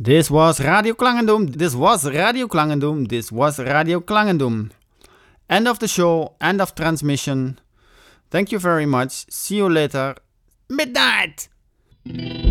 This was Radio Klangendoom. This was Radio Klangendoom. This was Radio Klangendoom. End of the show. End of transmission. Thank you very much. See you later. Midnight!